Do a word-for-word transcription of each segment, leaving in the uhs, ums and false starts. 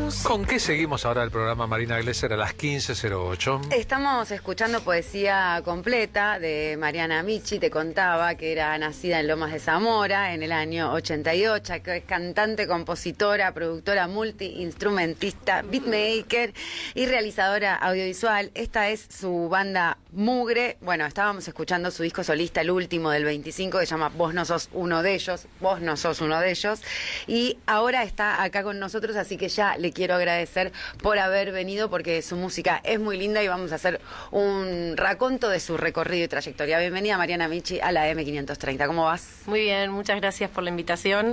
¿Con qué seguimos ahora el programa, Marina Glesser, a las quince cero ocho? Estamos escuchando poesía completa de Mariana Michi. Te contaba que era nacida en Lomas de Zamora en el año ochenta y ocho, que es cantante, compositora, productora, multiinstrumentista, beatmaker y realizadora audiovisual. Esta es su banda Mugre. Bueno, estábamos escuchando su disco solista, el último del veinticinco, que se llama Vos no sos uno de ellos, vos no sos uno de ellos. Y ahora está acá con nosotros, así que ya le quiero agradecer por haber venido, porque su música es muy linda y vamos a hacer un raconto de su recorrido y trayectoria. Bienvenida, Mariana Michi, a la M quinientos treinta. ¿Cómo vas? Muy bien, muchas gracias por la invitación.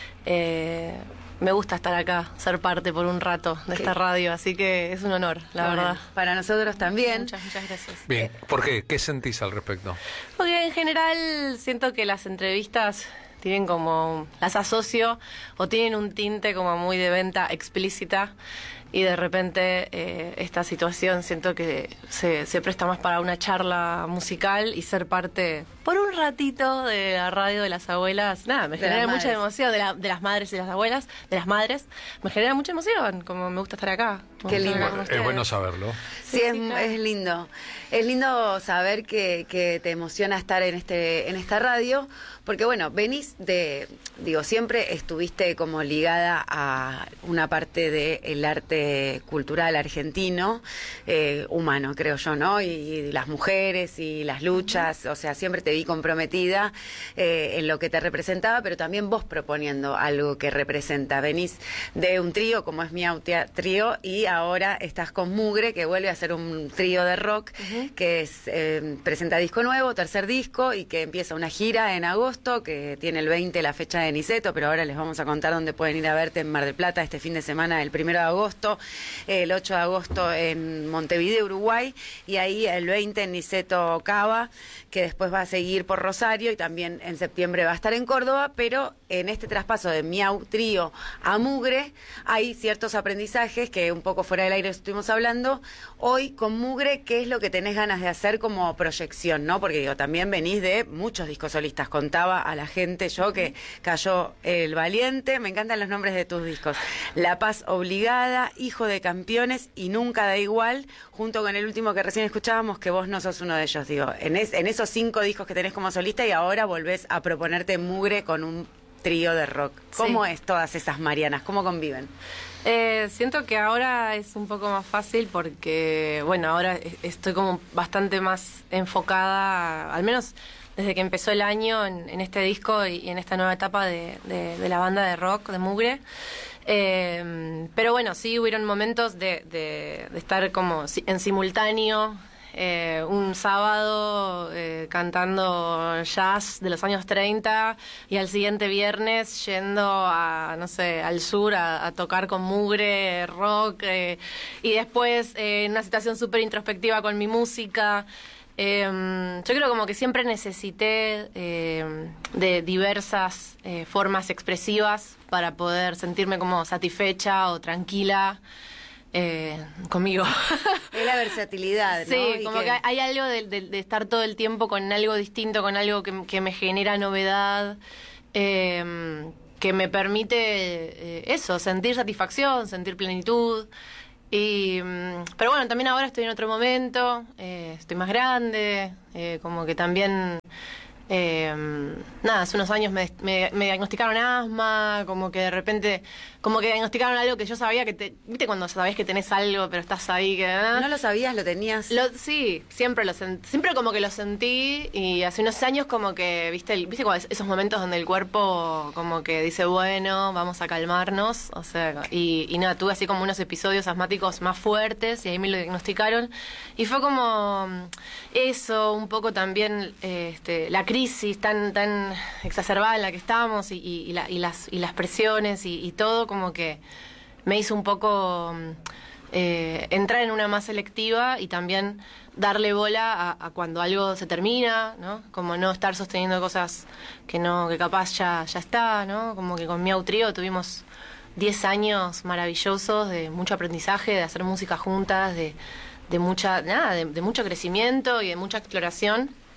Eh, me gusta estar acá, ser parte por un rato de esta radio, así que es un honor, la bueno, verdad. Para nosotros también. Muchas, muchas gracias. Bien, ¿por qué? ¿Qué sentís al respecto? Porque en general siento que las entrevistas tienen como, las asocio o tienen un tinte como muy de venta explícita, y de repente eh, esta situación siento que se, se presta más para una charla musical y ser parte por un ratito de la radio de las abuelas. Nada, me De genera las mucha madres. emoción, de, la, de las madres y las abuelas, de las madres, me genera mucha emoción, como me gusta estar acá. Me Qué gusta lindo. hablar con Es ustedes. bueno saberlo. Sí, Sí, es, sí, claro. es lindo. Es lindo saber que, que te emociona estar en este en esta radio, porque bueno, venís de, digo, siempre estuviste como ligada a una parte del arte cultural argentino, eh, humano, creo yo, ¿no? Y, y las mujeres y las luchas, o sea, siempre te vi comprometida eh, en lo que te representaba, pero también vos proponiendo algo que representa. Venís de un trío como es Miau Trío, y ahora estás con Mugre, que vuelve a ser un trío de rock, uh-huh. que es eh, presenta disco nuevo, tercer disco, y que empieza una gira en agosto, que tiene el veinte la fecha de Niceto, pero ahora les vamos a contar dónde pueden ir a verte en Mar del Plata este fin de semana, el primero de agosto, el ocho de agosto en Montevideo, Uruguay, y ahí el veinte en Niceto Cava, que después va a seguir por Rosario, y también en septiembre va a estar en Córdoba. Pero en este traspaso de Miau Trío a Mugre hay ciertos aprendizajes que un poco fuera del aire estuvimos hablando. Hoy con Mugre, ¿qué es lo que tenés ganas de hacer como proyección, no? Porque digo, también venís de muchos discos solistas. Contaba a la gente yo que cayó El Valiente, me encantan los nombres de tus discos: La Paz Obligada, Hijo de Campeones y Nunca da Igual, junto con el último que recién escuchábamos, que vos no sos uno de ellos. Digo, en, es, en esos cinco discos que tenés como solista, y ahora volvés a proponerte Mugre con un trío de rock. ¿Cómo Sí. es todas esas Marianas? ¿Cómo conviven? Eh, siento que ahora es un poco más fácil porque, bueno, ahora estoy como bastante más enfocada, al menos desde que empezó el año, en, en este disco y en esta nueva etapa de, de, de la banda de rock de Mugre. Eh, pero bueno, sí hubieron momentos de, de, de estar como en simultáneo. Eh, un sábado eh, cantando jazz de los años treinta, y al siguiente viernes yendo a, no sé, al sur a, a tocar con Mugre, rock, eh, y después eh, en una situación súper introspectiva con mi música. Eh, yo creo como que siempre necesité eh, de diversas eh, formas expresivas para poder sentirme como satisfecha o tranquila eh, conmigo. Es la versatilidad, ¿no? Sí, Y como que... que hay algo de, de, de estar todo el tiempo con algo distinto, con algo que, que me genera novedad, eh, que me permite eh, eso, sentir satisfacción, sentir plenitud. Y, pero bueno, también ahora estoy en otro momento, eh, estoy más grande, eh, como que también, eh, nada, hace unos años me, me, me diagnosticaron asma, como que de repente, como que diagnosticaron algo que yo sabía que, te, viste cuando sabés que tenés algo, pero estás ahí que... ¿eh? ¿No lo sabías? ¿Lo tenías? Lo, sí, siempre lo sentí, siempre como que lo sentí, y hace unos años como que, viste, el, viste como esos momentos donde el cuerpo como que dice, bueno, vamos a calmarnos, o sea, y, y nada, tuve así como unos episodios asmáticos más fuertes, y ahí me lo diagnosticaron, y fue como eso, un poco también eh, este, la crisis tan tan exacerbada en la que estamos, y, y, y, la, y, las, y las presiones, y, y todo, como que me hizo un poco eh, entrar en una más selectiva, y también darle bola a, a cuando algo se termina, ¿no? Como no estar sosteniendo cosas que no, que capaz ya, ya está, ¿no? Como que con Miau Trío tuvimos diez años maravillosos de mucho aprendizaje, de hacer música juntas, de, de mucha, nada, de, de mucho crecimiento y de mucha exploración.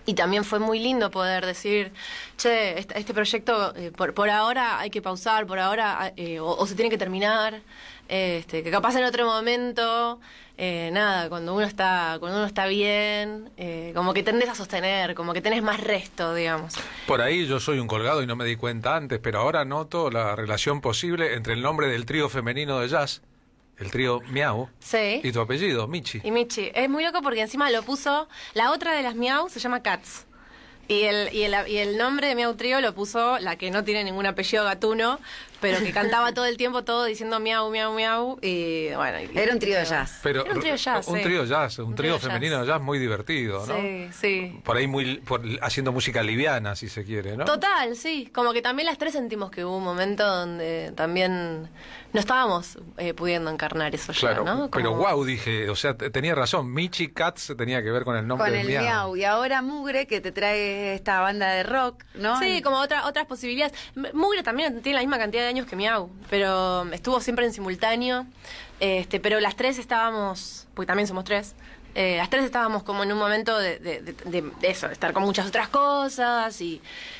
Y también fue muy lindo poder decir, che, este, este proyecto eh, por, por ahora hay que pausar, por ahora eh, o, o se tiene que terminar, eh, este, que capaz en otro momento, eh, nada, cuando uno está cuando uno está bien, eh, como que tendés a sostener, como que tenés más resto, digamos. Por ahí yo soy un colgado y no me di cuenta antes, pero ahora noto la relación posible entre el nombre del trío femenino de jazz, el trío Miau, Sí. y tu apellido, Michi. Y Michi, es muy loco porque encima lo puso, la otra de las Miau se llama Cats. Y el, y el, y el nombre de Miau Trío lo puso la que no tiene ningún apellido gatuno, pero que cantaba todo el tiempo todo diciendo miau, miau, miau. Y bueno. y- Era un trío de jazz. Pero, Era un trío jazz, un sí. trío jazz, un, Un trío trío femenino jazz. de jazz muy divertido, ¿no? Sí, sí. Por ahí muy por- haciendo música liviana, si se quiere, ¿no? Total, sí. Como que también las tres sentimos que hubo un momento donde también no estábamos eh, pudiendo encarnar eso Claro, ya, ¿no? pero Como- wow, dije, o sea, te- tenía razón, Michi Cats tenía que ver con el nombre Con del el Miau. Y ahora Mugre, que te trae esta banda de rock, ¿no? Sí, como otra, otras posibilidades. M- Mugre también tiene la misma cantidad de años que Miau, pero estuvo siempre en simultáneo. Este, pero las tres estábamos, porque también somos tres, eh, las tres estábamos como en un momento de, de, de- de- de eso, de estar con muchas otras cosas y,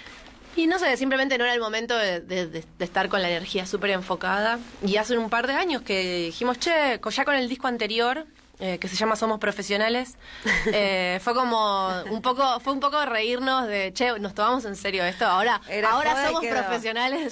y no sé, simplemente no era el momento de, de- de- de estar con la energía súper enfocada. Y hace un par de años que dijimos, che, co- ya con el disco anterior, eh, que se llama Somos Profesionales, eh, fue como un poco, fue un poco reírnos de, che, nos tomamos en serio esto, ahora, Era ahora joda y somos quedó. profesionales.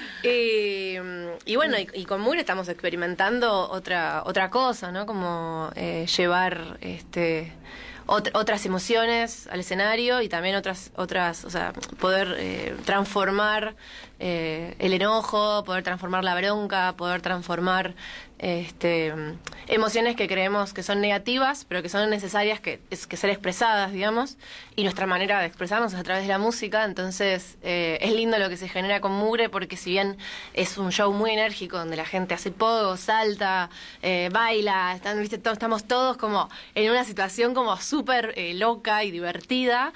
Y, y bueno, y, y con Mugre estamos experimentando otra, otra cosa, ¿no? Como eh, llevar este ot- otras emociones al escenario y también otras, otras, o sea, poder eh, transformar eh, el enojo, poder transformar la bronca, poder transformar este, emociones que creemos que son negativas, pero que son necesarias que, es, que ser expresadas, digamos, y nuestra manera de expresarnos es a través de la música. Entonces eh, es lindo lo que se genera con Mugre, porque si bien es un show muy enérgico donde la gente hace pogo, salta, eh, baila, están, ¿viste? Todos, estamos todos como en una situación como súper eh, loca y divertida,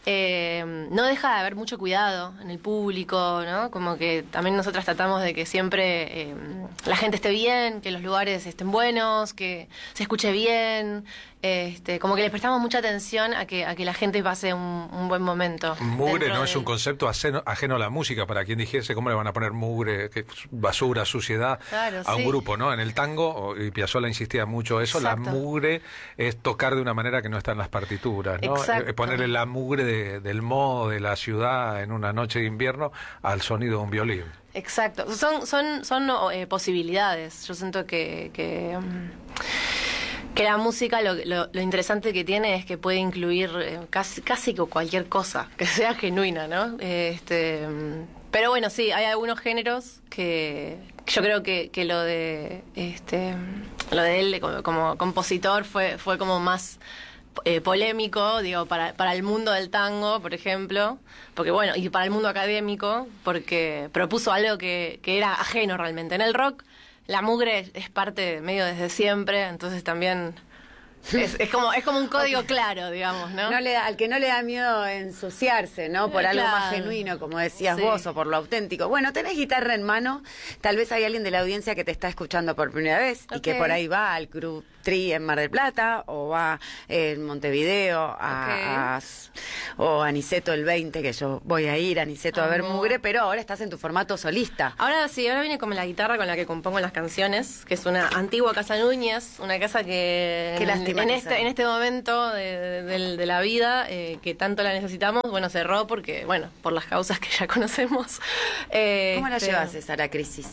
eh, no deja de haber mucho cuidado en el público, ¿no? Como que también nosotras tratamos de que siempre eh, la gente esté bien, que los lugares estén buenos, que se escuche bien, este, como que les prestamos mucha atención a que a que la gente pase un, un buen momento. Mugre dentro no de- es un concepto ajeno, ajeno a la música, para quien dijese cómo le van a poner mugre, que basura, suciedad, Claro, a un sí. grupo, ¿no? En el tango, y Piazzolla insistía mucho eso, Exacto. la mugre es tocar de una manera que no está en las partituras, ¿no? Exacto. Eh, Ponerle la mugre de- del modo de la ciudad en una noche de invierno al sonido de un violín. Exacto, son son son eh, posibilidades. Yo siento que que, mm, que la música lo, lo, lo interesante que tiene es que puede incluir eh, casi casi que cualquier cosa que sea genuina, ¿no? Este, mm, pero bueno, sí, hay algunos géneros que yo creo que, que lo de este lo de él como, como compositor fue fue como más eh, polémico, digo, para, para el mundo del tango, por ejemplo, porque bueno, y para el mundo académico, porque propuso algo que, que era ajeno realmente. En el rock, la mugre es parte medio desde siempre, entonces también es, es como es como un código claro, digamos, ¿no? No le da- al que no le da miedo ensuciarse, ¿no? Por Eh, algo más claro. genuino, como decías Sí. vos, o por lo auténtico. Bueno, tenés guitarra en mano, tal vez hay alguien de la audiencia que te está escuchando por primera vez y que Ok. por ahí va al Club Tri en Mar del Plata, o va en Montevideo, a, a- o a Niceto el veinte, que yo voy a ir a Niceto a ver Amo. Mugre, pero ahora estás en tu formato solista. Ahora sí, ahora viene como la guitarra con la que compongo las canciones, que es una antigua Casa Núñez, una casa que Qué en, lástima en que este sea. en este momento de, de- del- de la vida eh, que tanto la necesitamos, bueno, cerró porque, bueno, por las causas que ya conocemos. Eh, ¿Cómo la este, llevas esa, la crisis?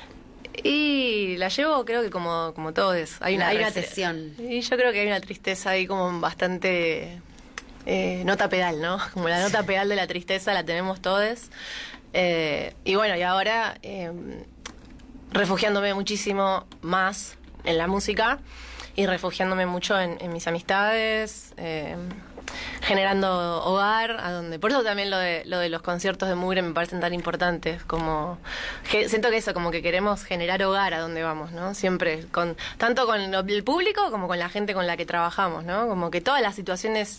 Y la llevo creo que como, como todos. Hay una, La hay una tri- recesión. Y yo creo que hay una tristeza ahí como bastante eh, nota pedal, ¿no? Como la nota pedal de la tristeza la tenemos todos. Eh, y bueno, y ahora eh, refugiándome muchísimo más en la música y refugiándome mucho en, en mis amistades, eh, generando hogar, a donde por eso también lo de lo de los conciertos de Mugre me parecen tan importantes, como que, siento que eso, como que queremos generar hogar a donde vamos, ¿no? Siempre con tanto con el público como con la gente con la que trabajamos, ¿no? Como que todas las situaciones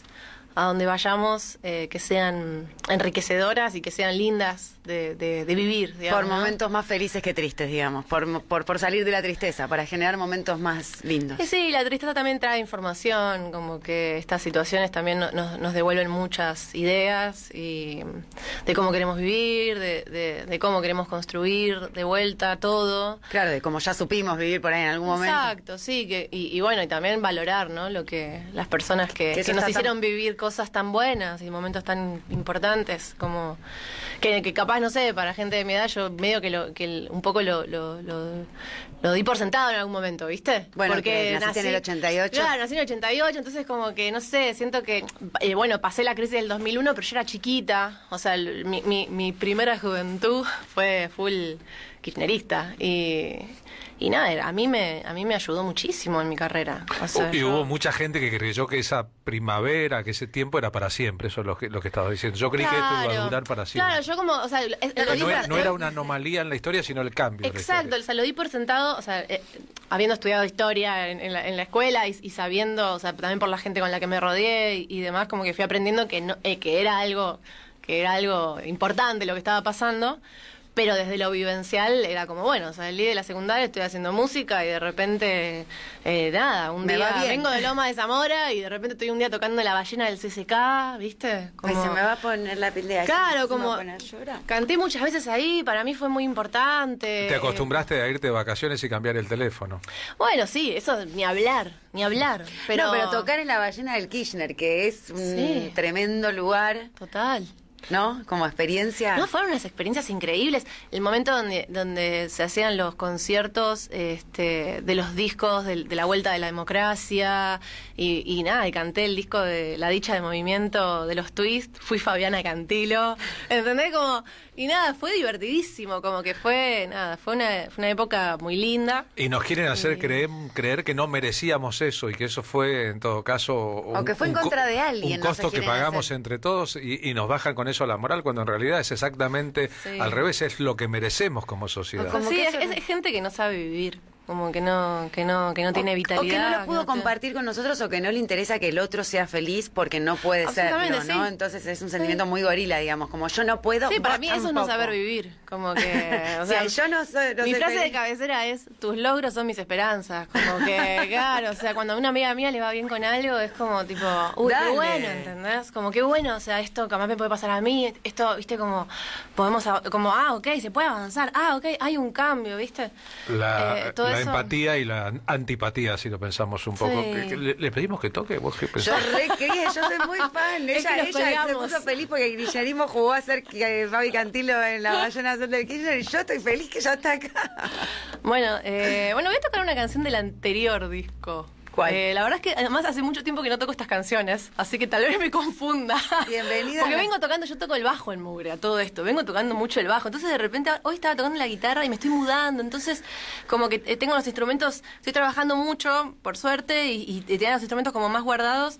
a donde vayamos, eh, que sean enriquecedoras y que sean lindas de, de, de vivir, digamos, Por ¿no? momentos más felices que tristes, digamos, por, por, por salir de la tristeza, para generar momentos más lindos. Y sí, la tristeza también trae información, como que estas situaciones también no- nos, nos devuelven muchas ideas y de cómo queremos vivir, de, de, de cómo queremos construir de vuelta todo. Claro, de como ya supimos vivir por ahí en algún momento. Exacto, sí, que, y, y bueno, y también valorar, ¿no? Lo que las personas que, Que eso que nos está tan- hicieron vivir cosas tan buenas y momentos tan importantes como que, que capaz, no sé, para gente de mi edad yo medio que, lo, que el- un poco lo, lo, lo, lo di por sentado en algún momento, ¿viste? Bueno, que naciste en el ochenta y ocho. Claro, nací en el ochenta y ocho, entonces como que, no sé, siento que, eh, bueno, pasé la crisis del dos mil uno, pero yo era chiquita, o sea, el- mi, mi, mi primera juventud fue full kirchnerista y... Y nada, era- a mí me a mí me ayudó muchísimo en mi carrera. O sea, Y yo- hubo mucha gente que creyó que esa primavera, que ese tiempo era para siempre. Eso es lo que, lo que estaba diciendo. Yo creí que esto iba a Claro. durar para siempre. Claro, yo como, o sea, es- Que lo di no, era, por- no era una anomalía en la historia, sino el cambio. de la Exacto, historia. o sea, lo di por sentado, o sea, eh, habiendo estudiado historia en, en la, en la escuela y, y sabiendo, o sea, también por la gente con la que me rodeé y, y demás, como que fui aprendiendo que no, eh, que era algo, que era algo importante lo que estaba pasando. Pero desde lo vivencial era como, bueno, salí de la secundaria, estoy haciendo música y de repente, eh, nada, un Me día va bien. vengo de Loma de Zamora y de repente estoy un día tocando La Ballena del C C K, ¿viste? Ay, Como- se me va a poner la piel de gallina, Claro, se me como va a poner a llorar. canté muchas veces ahí, para mí fue muy importante. Te acostumbraste a irte de vacaciones y cambiar el teléfono. Bueno, sí, eso ni hablar, ni hablar. Pero, No, pero tocar en la ballena del Kirchner, que es un Sí. tremendo lugar, Total. ¿no? Como experiencia. No, fueron unas experiencias increíbles. El momento donde, donde se hacían los conciertos este, de los discos de, de la Vuelta de la Democracia y, y nada, y canté el disco de La Dicha de Movimiento de los Twist, fui Fabiana Cantilo, ¿entendés? Como, y nada, fue divertidísimo, como que fue, nada, fue una, fue una época muy linda. Y nos quieren hacer Sí. creer, creer que no merecíamos eso y que eso fue, en todo caso, un, O que fue en un co- contra de alguien, un no costo se que quieren pagamos hacer. entre todos y, y nos bajan con eso la moral, cuando en realidad es exactamente Sí. al revés, es lo que merecemos como sociedad. Como sí, que es, eso es- no- es gente que no sabe vivir, como que no, que no, que no tiene O vitalidad. que no lo pudo no te- compartir con nosotros o que no le interesa que el otro sea feliz porque no puede serlo, Absolutamente, ¿no? sí. Entonces es un sentimiento muy gorila, digamos, como yo no puedo. Sí, para vos mí eso es no tampoco. saber vivir. Como que. O O sea, sea, yo no soy. no mi soy frase feliz. de cabecera es: tus logros son mis esperanzas. Como que, claro, o sea, cuando a una amiga mía le va bien con algo, es como tipo, uy, Dale. qué bueno, ¿entendés? Como qué bueno, o sea, esto jamás me puede pasar a mí. Esto, viste, como podemos, av- como, ah, ok, se puede avanzar. Ah, ok, hay un cambio, ¿viste? La, Eh, todo la eso- empatía y la antipatía, si lo pensamos un poco. Sí. ¿Que- que le, le pedimos que toque? ¿Vos qué Yo pensás? re quería, yo soy muy fan. Es Ella, que nos ella se colgamos. puso feliz porque el kirchnerismo jugó a ser que Fabi Cantilo en la ballena azul del Kirchner y yo estoy feliz que ya está acá. Bueno, eh, bueno, voy a tocar una canción del anterior disco. ¿Cuál? Eh, la verdad es que además hace mucho tiempo que no toco estas canciones, así que tal vez me confunda. Bienvenida Porque a la- vengo tocando, yo toco el bajo en Mugre, a todo esto, vengo tocando mucho el bajo. Entonces de repente hoy estaba tocando la guitarra y me estoy mudando, entonces como que eh, tengo los instrumentos, estoy trabajando mucho, por suerte, y, y, y tenía los instrumentos como más guardados.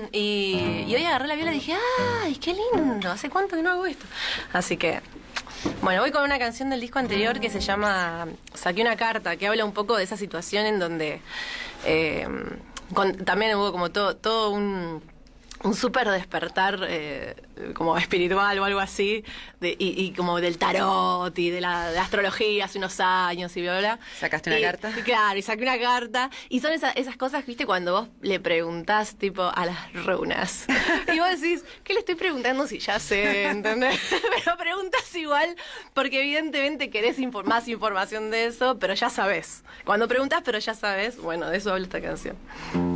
y, y hoy agarré la viola y dije, ¡ay, qué lindo! ¿Hace cuánto que no hago esto? Así que... Bueno, voy con una canción del disco anterior que se llama Saqué una carta, que habla un poco de esa situación en donde eh, con- también hubo como todo, todo un, un súper despertar eh, como espiritual o algo así, de, y, y como del tarot y de la, de la astrología hace unos años y bla, bla, bla. ¿Sacaste una Y- carta? y Claro, y saqué una carta. Y son esa- esas cosas, viste, cuando vos le preguntás, tipo, a las runas. Y vos decís, ¿qué le estoy preguntando si ya sé? ¿Entendés? Pero preguntas igual, porque evidentemente querés infor- más información de eso, pero ya sabés. Cuando preguntás, pero ya sabés, bueno, de eso habla esta canción.